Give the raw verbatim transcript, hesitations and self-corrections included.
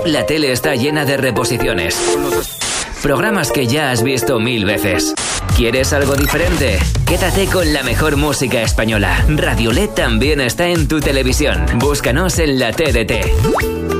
la tele está llena de reposiciones. Programas que ya has visto mil veces. ¿Quieres algo diferente? Quédate con la mejor música española. Radio L E D también está en tu televisión. Búscanos en la T D T.